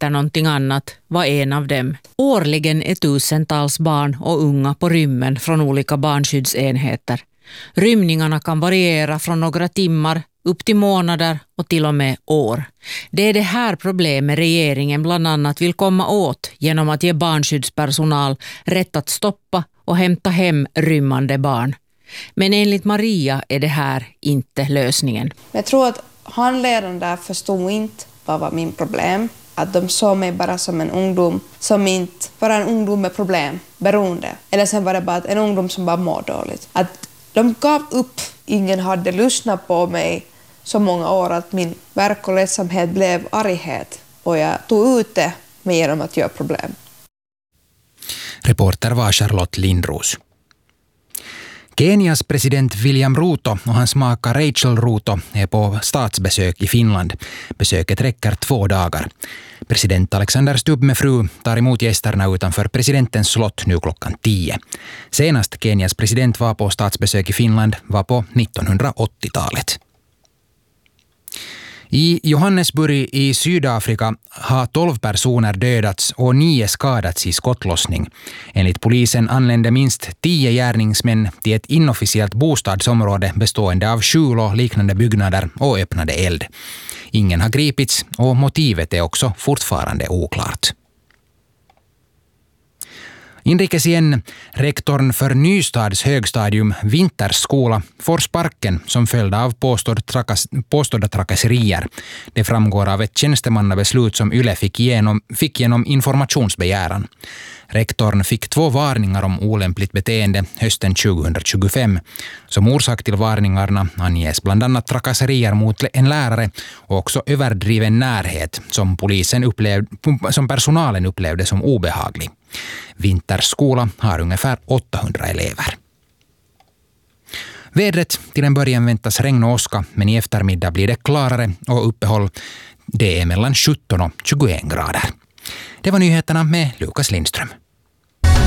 hitta någonting annat var en av dem. Årligen är tusentals barn och unga på rymmen från olika barnskyddsenheter. Rymningarna kan variera från några timmar upp till månader och till och med år. Det är det här problemet regeringen bland annat vill komma åt genom att ge barnskyddspersonal rätt att stoppa och hämta hem rymmande barn. Men enligt Maria är det här inte lösningen. Jag tror att handledaren där förstod inte vad var min problem. Att de såg mig bara som en ungdom som inte var en ungdom med problem, beroende. Eller sen var det bara en ungdom som bara mår dåligt. Att de gav upp. Ingen hade lyssnat på mig så många år att min verk och ledsamhet blev arghet. Och jag tog ut det genom att göra problem. Reporter var Charlotte Lindros. Kenias president William Ruto och hans maka Rachel Ruto är på statsbesök i Finland. Besöket räcker 2 dagar. President Alexander Stubb med fru tar emot gästerna utanför presidentens slott nu klockan 10. Senast Kenias president var på statsbesök i Finland var på 1980-talet. I Johannesburg i Sydafrika har 12 personer dödats och 9 skadats i skottlossning. Enligt polisen anlände minst 10 gärningsmän till ett inofficiellt bostadsområde bestående av skjul och liknande byggnader och öppnade eld. Ingen har gripits och motivet är också fortfarande oklart. Inrikes igen, rektorn för Nystads högstadium Vinterskola får sparken som följd av påstådda trakasserier. Det framgår av ett tjänstemannabeslut som Yle fick genom informationsbegäran. Rektorn fick 2 varningar om olämpligt beteende hösten 2025. Som orsak till varningarna anges bland annat trakasserier mot en lärare och också överdriven närhet som personalen upplevde som obehaglig. Vinterskola har ungefär 800 elever. Vädret, till en början väntas regn och åska, men i eftermiddag blir det klarare och uppehåll. Det är mellan 17 och 21 grader. Det var nyheterna med Lukas Lindström.